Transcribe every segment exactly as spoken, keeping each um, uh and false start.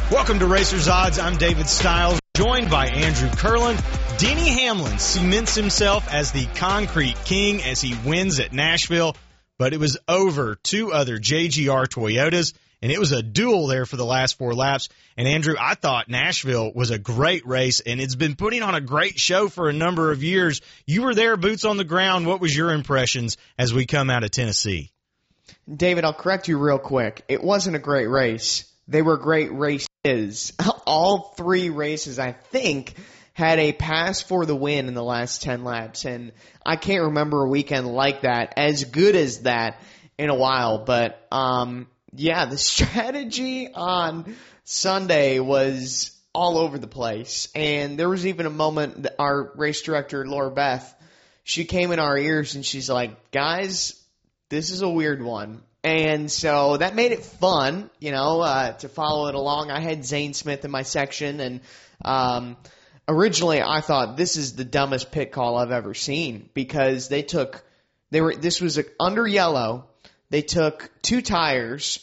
Welcome to Racers Odds. I'm David Stiles, joined by Andrew Curlin. Denny Hamlin cements himself as the concrete king as he wins at Nashville, but it was over two other J G R Toyotas, and it was a duel there for the last four laps. And Andrew, I thought Nashville was a great race, and it's been putting on a great show for a number of years. You were there, boots on the ground. What was your impressions as we come out of Tennessee? David, I'll correct you real quick. It wasn't a great race. They were great races. All three races, I think, had a pass for the win in the last ten laps, and I can't remember a weekend like that, as good as that, in a while. But, um, yeah, the strategy on Sunday was all over the place, and there was even a moment that our race director, Laura Beth, she came in our ears and she's like, guys, this is a weird one. And so that made it fun, you know, uh, to follow it along. I had Zane Smith in my section, and um, originally I thought this is the dumbest pit call I've ever seen, because they took, they were, this was a, under yellow, they took two tires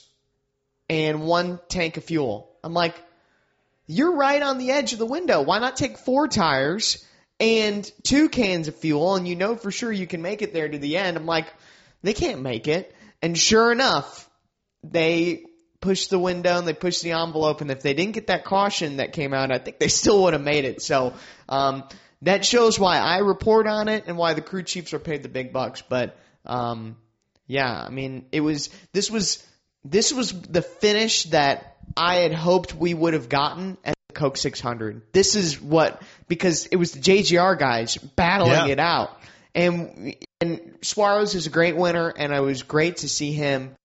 and one tank of fuel. I'm like, you're right on the edge of the window. Why not take four tires and two cans of fuel, and you know for sure you can make it there to the end? I'm like, they can't make it. And sure enough, they pushed the window and they pushed the envelope, and if they didn't get that caution that came out, I think they still would have made it. So um, that shows why I report on it and why the crew chiefs are paid the big bucks. But um, yeah, I mean, it was this was this was the finish that I had hoped we would have gotten at the Coke six hundred. This is what, because it was the J G R guys battling yeah. it out. And and Suarez is a great winner, and it was great to see him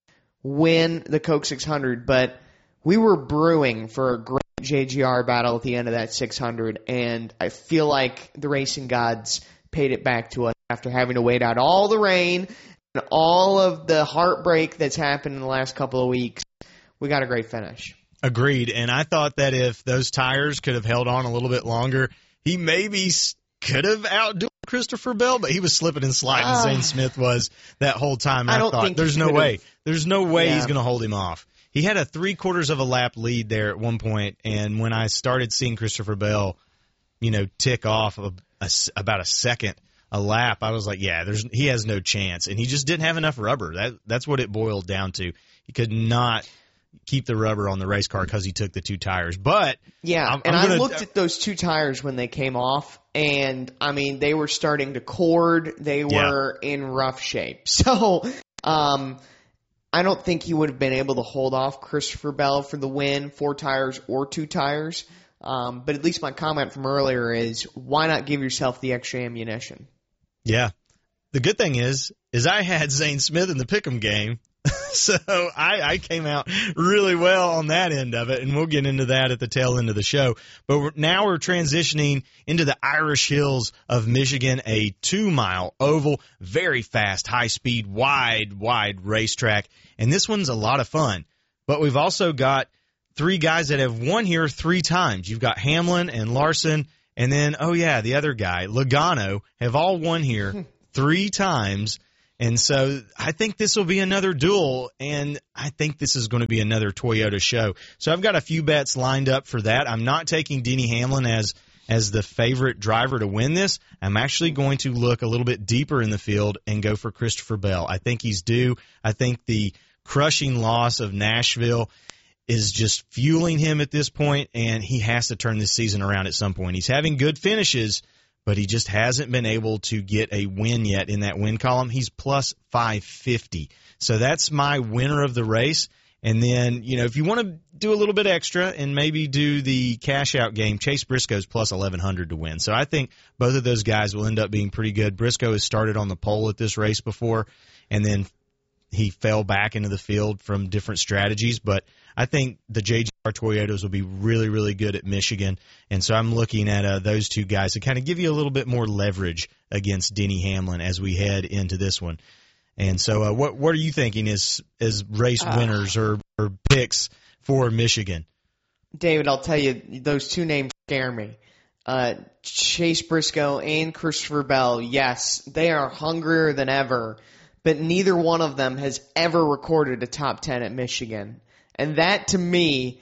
win the Coke six hundred. But we were brewing for a great J G R battle at the end of that six hundred, and I feel like the racing gods paid it back to us after having to wait out all the rain and all of the heartbreak that's happened in the last couple of weeks. We got a great finish. Agreed, and I thought that if those tires could have held on a little bit longer, he maybe could have outdone Christopher Bell, but he was slipping and sliding. Uh, Zane Smith was that whole time. I, I don't thought, think there's no way. have. There's no way yeah. he's going to hold him off. He had a three-quarters of a lap lead there at one point, and when I started seeing Christopher Bell, you know, tick off a, a, about a second a lap, I was like, yeah, there's he has no chance. And he just didn't have enough rubber. That That's what it boiled down to. He could not keep the rubber on the race car because he took the two tires. But yeah, I'm, and I'm gonna, I looked at those two tires when they came off, and I mean, they were starting to cord. They were yeah. in rough shape. So um, I don't think he would have been able to hold off Christopher Bell for the win, four tires or two tires. Um, but at least my comment from earlier is, why not give yourself the extra ammunition? Yeah. The good thing is, is I had Zane Smith in the pick'em game. So I, I came out really well on that end of it, and we'll get into that at the tail end of the show. But we're, now we're transitioning into the Irish Hills of Michigan, a two-mile oval, very fast, high-speed, wide, wide racetrack. And this one's a lot of fun. But we've also got three guys that have won here three times. You've got Hamlin and Larson, and then, oh, yeah, the other guy, Logano, have all won here three times. And so I think this will be another duel, and I think this is going to be another Toyota show. So I've got a few bets lined up for that. I'm not taking Denny Hamlin as as the favorite driver to win this. I'm actually going to look a little bit deeper in the field and go for Christopher Bell. I think he's due. I think the crushing loss of Nashville is just fueling him at this point, and he has to turn this season around at some point. He's having good finishes, but he just hasn't been able to get a win yet in that win column. He's plus five fifty. So that's my winner of the race. And then, you know, if you want to do a little bit extra and maybe do the cash-out game, Chase Briscoe's plus eleven hundred to win. So I think both of those guys will end up being pretty good. Briscoe has started on the pole at this race before, and then he fell back into the field from different strategies. But I think the J G R Toyotas will be really, really good at Michigan. And so I'm looking at uh, those two guys to kind of give you a little bit more leverage against Denny Hamlin as we head into this one. And so uh, what what are you thinking as, as race uh, winners or, or picks for Michigan? David, I'll tell you, those two names scare me. Uh, Chase Briscoe and Christopher Bell, yes, they are hungrier than ever, but neither one of them has ever recorded a top ten at Michigan. And that, to me,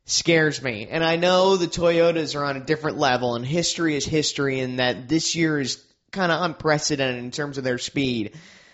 scares me. And I know the Toyotas are on a different level, and history is history, and that this year is kind of unprecedented in terms of their speed.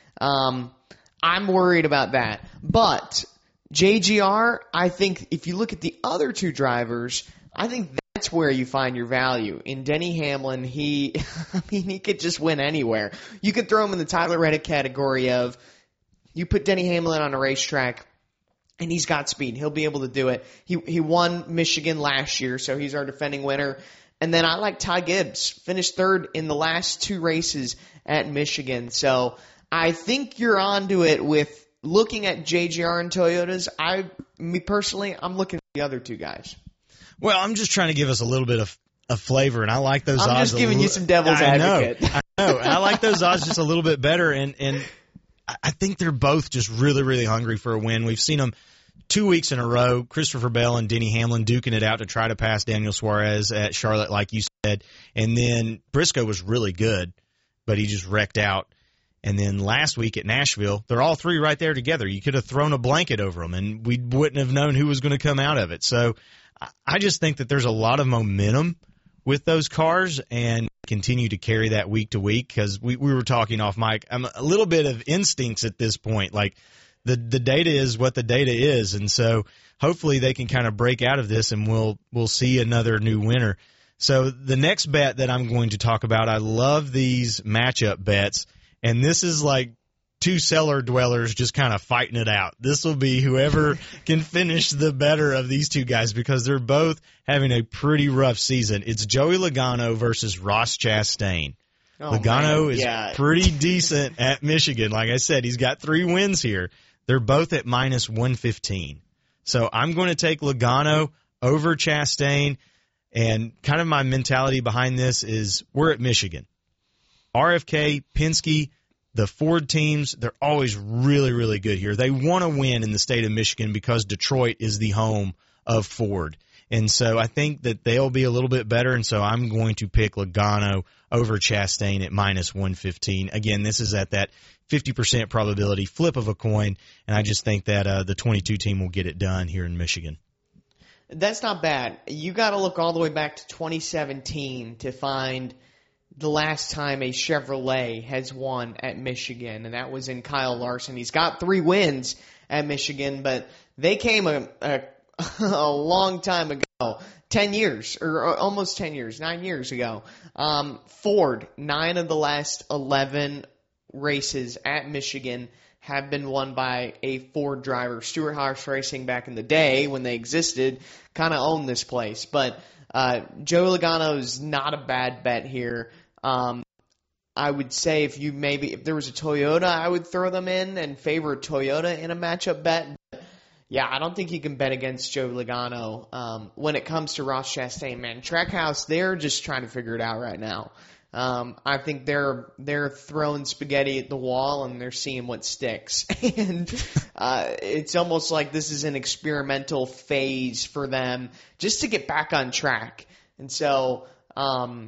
Um, I'm worried about that. But J G R, I think if you look at the other two drivers, I think that's where you find your value. In Denny Hamlin, he, I mean, he could just win anywhere. You could throw him in the Tyler Reddick category of, you put Denny Hamlin on a racetrack, and he's got speed. He'll be able to do it. He he won Michigan last year, so he's our defending winner. And then I like Ty Gibbs, finished third in the last two races at Michigan. So I think you're onto it with looking at J G R and Toyotas. I, me personally, I'm looking at the other two guys. Well, I'm just trying to give us a little bit of a flavor, and I like those I'm odds. I'm just giving li- you some devil's I advocate. Know, I know, and I like those odds just a little bit better, and and I think they're both just really, really hungry for a win. We've seen them two weeks in a row, Christopher Bell and Denny Hamlin duking it out to try to pass Daniel Suarez at Charlotte, like you said, and then Briscoe was really good, but he just wrecked out. And then last week at Nashville, they're all three right there together. You could have thrown a blanket over them, and we wouldn't have known who was going to come out of it. So I just think that there's a lot of momentum with those cars and continue to carry that week to week because we, we were talking off mic. I'm a little bit of instincts at this point. Like the, the data is what the data is, and so hopefully they can kind of break out of this and we'll we'll see another new winner. So the next bet that I'm going to talk about, I love these matchup bets. And this is like two cellar dwellers just kind of fighting it out. This will be whoever can finish the better of these two guys because they're both having a pretty rough season. It's Joey Logano versus Ross Chastain. Oh, Logano man. is yeah. pretty decent at Michigan. Like I said, he's got three wins here. They're both at minus one fifteen. So I'm going to take Logano over Chastain. And kind of my mentality behind this is we're at Michigan. R F K, Penske, the Ford teams, they're always really, really good here. They want to win in the state of Michigan because Detroit is the home of Ford. And so I think that they'll be a little bit better, and so I'm going to pick Logano over Chastain at minus one fifteen. Again, this is at that fifty percent probability flip of a coin, and I just think that uh, the twenty-two team will get it done here in Michigan. That's not bad. You got to look all the way back to twenty seventeen to find the last time a Chevrolet has won at Michigan, and that was in Kyle Larson. He's got three wins at Michigan, but they came a, a, a long time ago, ten years, or almost ten years, nine years ago. Um, Ford, nine of the last eleven races at Michigan have been won by a Ford driver. Stuart Haas Racing back in the day when they existed kind of owned this place, but uh, Joe Logano is not a bad bet here. Um, I would say if you maybe if there was a Toyota, I would throw them in and favor Toyota in a matchup bet. But yeah, I don't think you can bet against Joe Logano um, when it comes to Ross Chastain. Man, Trackhouse, they're just trying to figure it out right now. Um, I think they're they're throwing spaghetti at the wall and they're seeing what sticks. and uh, it's almost like this is an experimental phase for them just to get back on track. And so. Um,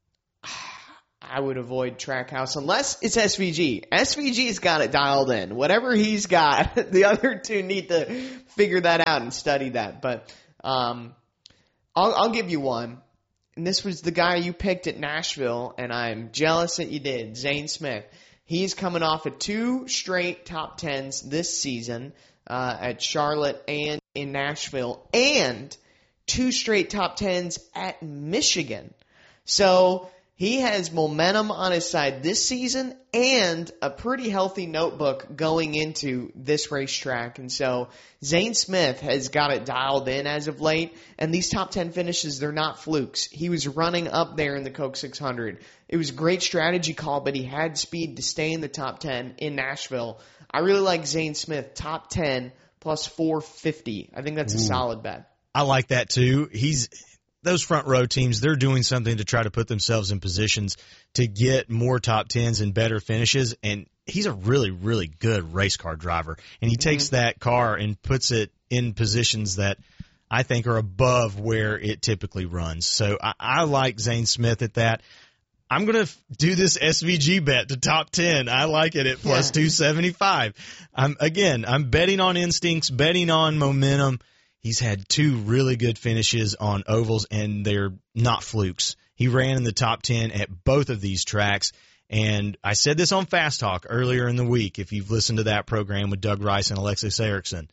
I would avoid Trackhouse unless it's S V G. S V G's got it dialed in. Whatever he's got, the other two need to figure that out and study that. But um, I'll, I'll give you one. And this was the guy you picked at Nashville, and I'm jealous that you did, Zane Smith. He's coming off of two straight top tens this season uh, at Charlotte and in Nashville, and two straight top tens at Michigan. So he has momentum on his side this season and a pretty healthy notebook going into this racetrack. And so Zane Smith has got it dialed in as of late. And these top ten finishes, they're not flukes. He was running up there in the Coke six hundred. It was a great strategy call, but he had speed to stay in the top ten in Nashville. I really like Zane Smith, top ten plus four fifty. I think that's a Ooh. solid bet. I like that too. He's... Those front row teams, they're doing something to try to put themselves in positions to get more top tens and better finishes. And he's a really, really good race car driver. And he mm-hmm. takes that car and puts it in positions that I think are above where it typically runs. So I, I like Zane Smith at that. I'm going to do this S V G bet to top ten. I like it at plus yeah. two seventy-five. I'm, again, I'm betting on instincts, betting on momentum. He's had two really good finishes on ovals, and they're not flukes. He ran in the top ten at both of these tracks, and I said this on Fast Talk earlier in the week, if you've listened to that program with Doug Rice and Alexis Erickson.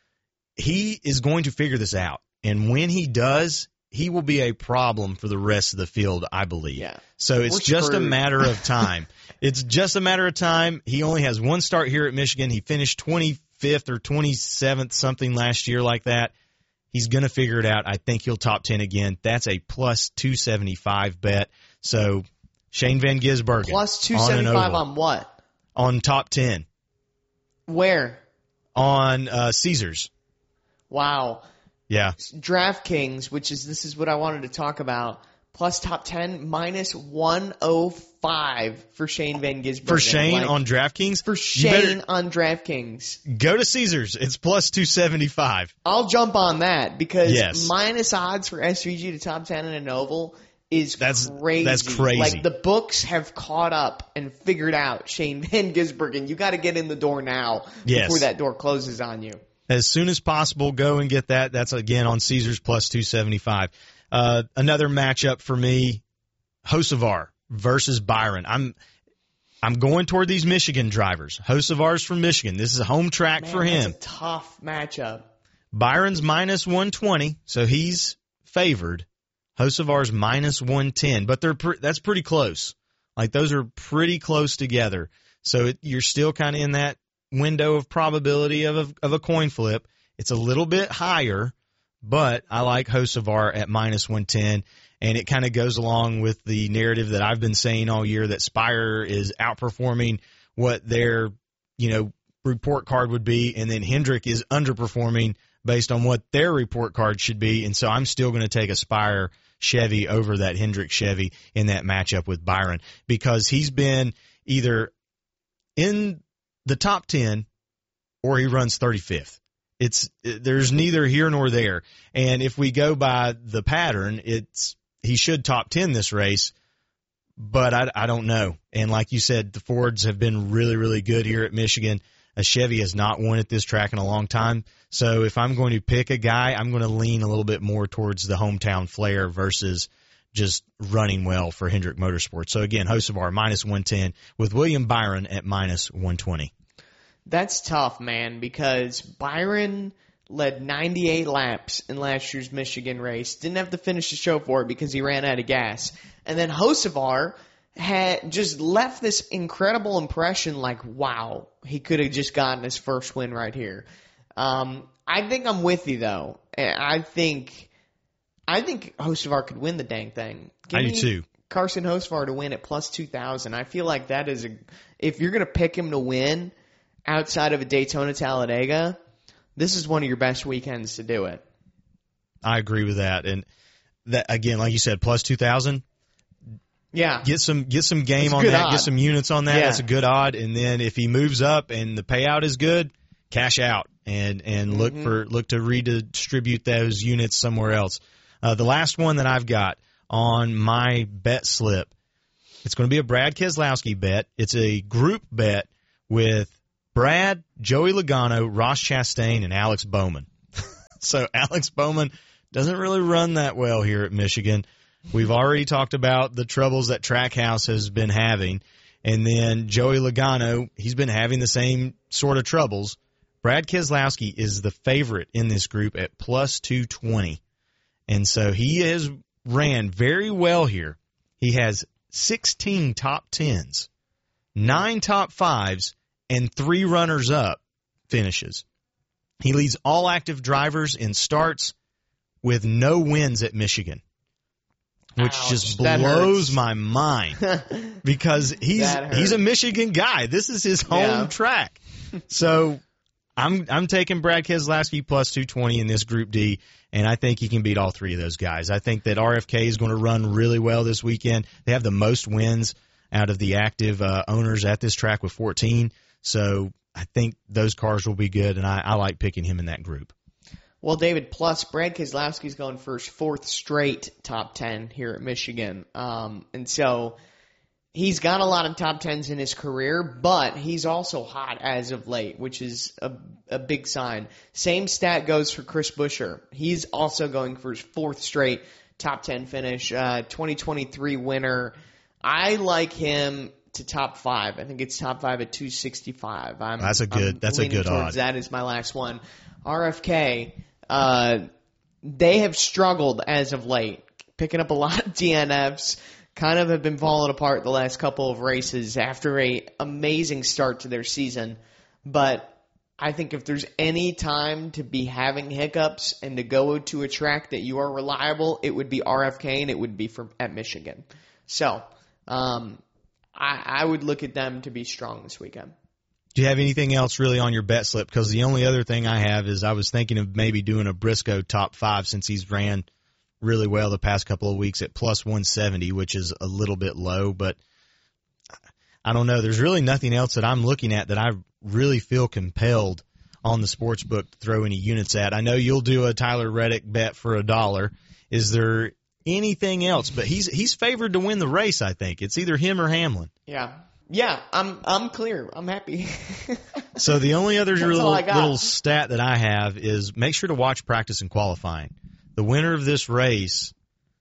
He is going to figure this out, and when he does, he will be a problem for the rest of the field, I believe. Yeah. So it's We're just screwed. a matter of time. It's just a matter of time. He only has one start here at Michigan. He finished twenty-fifth or twenty-seventh, something last year like that. He's going to figure it out. I think he'll top ten again. That's a plus two seventy-five bet. So Shane Van Gisbergen. Plus two seventy-five on, on what? On top ten. Where? On uh, Caesars. Wow. Yeah. DraftKings, which is, this is what I wanted to talk about, plus top ten, minus one oh five for Shane Van Gisbergen. For Shane like, on DraftKings? For Shane on DraftKings. Go to Caesars. It's plus two seventy-five. I'll jump on that because yes. minus odds for S V G to top ten in an oval is that's, crazy. That's crazy. Like, the books have caught up and figured out Shane Van Gisbergen. You got to get in the door now yes. before that door closes on you. As soon as possible, go and get that. That's, again, on Caesars plus two seventy-five. Uh, another matchup for me, Hocevar versus Byron. I'm I'm going toward these Michigan drivers. Hocevar's from Michigan. This is a home track Man, for him. That's a tough matchup. Byron's minus one twenty, so he's favored. Hocevar's minus one ten, but they're pre- that's pretty close. Like, those are pretty close together. So it, you're still kind of in that window of probability of a, of a coin flip. It's a little bit higher, but I like Hocevar at minus one ten, and it kind of goes along with the narrative that I've been saying all year that Spire is outperforming what their, you know, report card would be, and then Hendrick is underperforming based on what their report card should be, and so I'm still going to take a Spire Chevy over that Hendrick Chevy in that matchup with Byron because he's been either in the top ten or he runs thirty-fifth. It's there's neither here nor there. And if we go by the pattern, it's he should top ten this race, but I, I don't know. And like you said, the Fords have been really, really good here at Michigan. A Chevy has not won at this track in a long time. So if I'm going to pick a guy, I'm going to lean a little bit more towards the hometown flair versus just running well for Hendrick Motorsports. So again, Hocevar minus one ten with William Byron at minus one twenty. That's tough, man, because Byron led ninety-eight laps in last year's Michigan race. Didn't have to finish the show for it because he ran out of gas. And then Hocevar had just left this incredible impression like, wow, he could have just gotten his first win right here. Um, I think I'm with you, though. I think I think Hocevar could win the dang thing. Give I do, me too. Carson Hocevar to win at plus two thousand. I feel like that is a – if you're going to pick him to win – outside of a Daytona Talladega, this is one of your best weekends to do it. I agree with that. And that again, like you said, plus two thousand. Yeah. Get some get some game on good that, odd. get some units on that. Yeah. That's a good odd. And then if he moves up and the payout is good, cash out and and look Mm-hmm. for look to redistribute those units somewhere else. Uh, the last one that I've got on my bet slip, it's going to be a Brad Keselowski bet. It's a group bet with Brad, Joey Logano, Ross Chastain, and Alex Bowman. So Alex Bowman doesn't really run that well here at Michigan. We've already talked about the troubles that Trackhouse has been having. And then Joey Logano, he's been having the same sort of troubles. Brad Keselowski is the favorite in this group at plus two twenty. And so he has ran very well here. He has sixteen top tens, nine top fives, and three runners-up finishes. He leads all active drivers in starts with no wins at Michigan, which Ouch, just that blows hurts. my mind because he's That he's a hurts. Michigan guy. This is his home Yeah. track. So I'm I'm taking Brad Keselowski plus two twenty in this Group D, and I think he can beat all three of those guys. I think that R F K is going to run really well this weekend. They have the most wins out of the active uh, owners at this track with fourteen. So I think those cars will be good, and I, I like picking him in that group. Well, David, plus Brad Keselowski's going for his fourth straight top ten here at Michigan. Um, and so he's got a lot of top tens in his career, but he's also hot as of late, which is a, a big sign. Same stat goes for Chris Buescher. He's also going for his fourth straight top ten finish, uh, twenty twenty-three winner. I like him to top five. I think it's top five at two sixty-five. I'm, that's a good. I'm that's a good towards odd. That is my last one. R F K. Uh, they have struggled as of late, picking up a lot of D N Fs. Kind of have been falling apart the last couple of races after a amazing start to their season. But I think if there's any time to be having hiccups and to go to a track that you are reliable, it would be R F K and it would be from at Michigan. So um, I, I would look at them to be strong this weekend. Do you have anything else really on your bet slip? Because the only other thing I have is I was thinking of maybe doing a Briscoe top five since he's ran really well the past couple of weeks at plus one seventy, which is a little bit low. But I don't know. There's really nothing else that I'm looking at that I really feel compelled on the sports book to throw any units at. I know you'll do a Tyler Reddick bet for a dollar. Is there anything else? But he's he's favored to win the race, I think. It's either him or Hamlin. Yeah. Yeah, I'm I'm clear. I'm happy. So the only other little, I got. little stat that I have is make sure to watch practice and qualifying. The winner of this race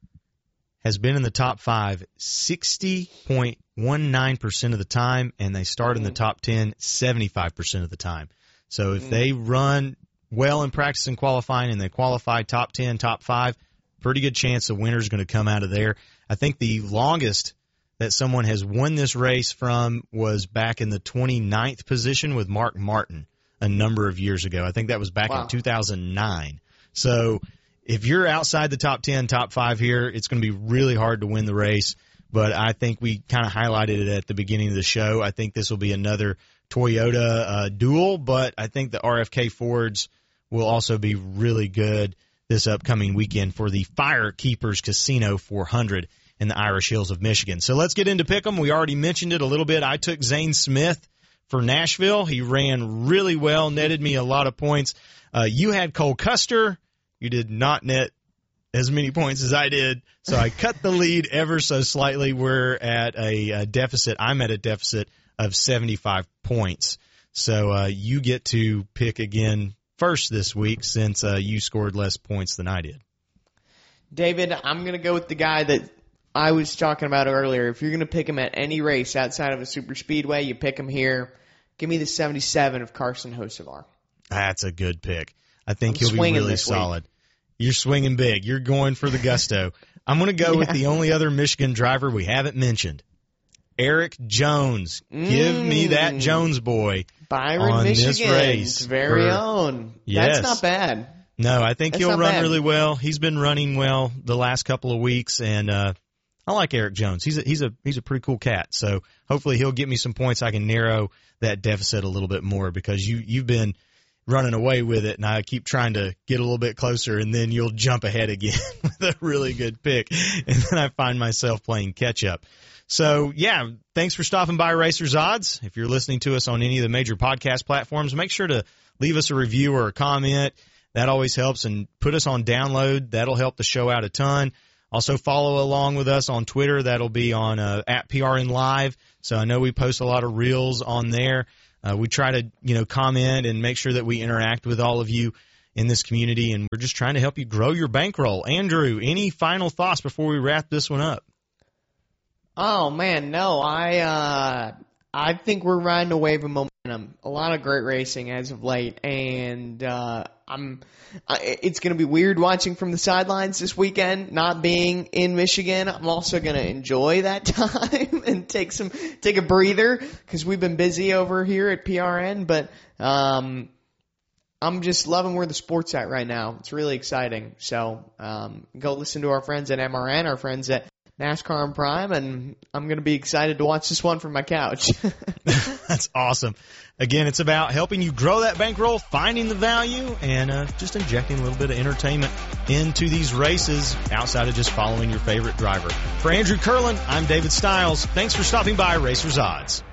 has been in the top five sixty point one nine percent of the time, and they start in the top ten seventy-five percent of the time. So if mm. they run well in practice and qualifying and they qualify top ten, top five, pretty good chance the winner's going to come out of there. I think the longest that someone has won this race from was back in the twenty-ninth position with Mark Martin a number of years ago. I think that was back wow. in two thousand nine. So if you're outside the top ten, top five here, it's going to be really hard to win the race. But I think we kind of highlighted it at the beginning of the show. I think this will be another Toyota uh, duel, but I think the R F K Fords will also be really good this upcoming weekend for the Firekeepers Casino four hundred in the Irish Hills of Michigan. So let's get into Pick'em. We already mentioned it a little bit. I took Zane Smith for Nashville. He ran really well, netted me a lot of points. Uh, you had Cole Custer. You did not net as many points as I did, so I cut the lead ever so slightly. We're at a, a deficit. I'm at a deficit of seventy-five points. So uh, you get to pick again first this week since uh, you scored less points than I did. David, I'm going to go with the guy that I was talking about earlier. If you're going to pick him at any race outside of a super speedway, you pick him here. Give me the seventy-seven of Carson Hocevar. That's a good pick. I think I'm he'll be really solid. Week. You're swinging big. You're going for the gusto. I'm going to go yeah. with the only other Michigan driver we haven't mentioned, Eric Jones. Mm. Give me that Jones boy Byron, on Michigan's this race. very for, own. Yes. That's not bad. No, I think That's he'll run bad. really well. He's been running well the last couple of weeks, and uh, I like Eric Jones. He's a, he's a he's a pretty cool cat. So hopefully he'll get me some points. I can narrow that deficit a little bit more because you you've been running away with it, and I keep trying to get a little bit closer, and then you'll jump ahead again with a really good pick, and then I find myself playing catch-up. So, yeah, thanks for stopping by Racers Odds. If you're listening to us on any of the major podcast platforms, make sure to leave us a review or a comment. That always helps, and put us on download. That'll help the show out a ton. Also, follow along with us on Twitter. That'll be on uh, at P R N Live. So I know we post a lot of reels on there. Uh, we try to, you know, comment and make sure that we interact with all of you in this community, and we're just trying to help you grow your bankroll. Andrew, any final thoughts before we wrap this one up? Oh, man, no. I uh, I think we're riding a wave of momentum. A lot of great racing as of late, and uh, I'm. I, it's going to be weird watching from the sidelines this weekend, not being in Michigan. I'm also going to enjoy that time and take some take a breather because we've been busy over here at P R N. But um, I'm just loving where the sport's at right now. It's really exciting. So um, go listen to our friends at M R N, our friends at NASCAR and Prime, and I'm going to be excited to watch this one from my couch. That's awesome. Again, it's about helping you grow that bankroll, finding the value, and uh, just injecting a little bit of entertainment into these races outside of just following your favorite driver. For Andrew Curlin, I'm David Stiles. Thanks for stopping by Racers Odds.